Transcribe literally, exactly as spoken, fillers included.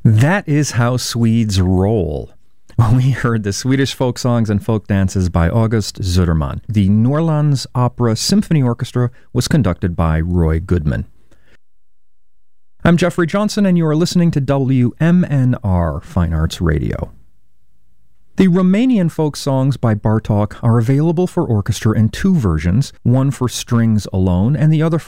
That is how Swedes roll. We heard the Swedish folk songs and folk dances by August Zuderman. The Norrlands Opera Symphony Orchestra was conducted by Roy Goodman. I'm Jeffrey Johnson, and you are listening to W M N R Fine Arts Radio. The Romanian folk songs by Bartók are available for orchestra in two versions, one for strings alone and the other